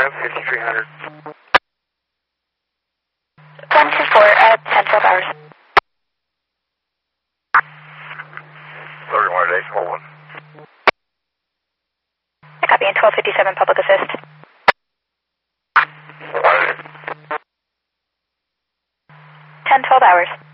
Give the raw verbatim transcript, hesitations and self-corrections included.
five, fifty-three hundred. one two four at ten twelve hours. thirty-one days, hold one. I copy in twelve fifty-seven public assist. ten twelve hours.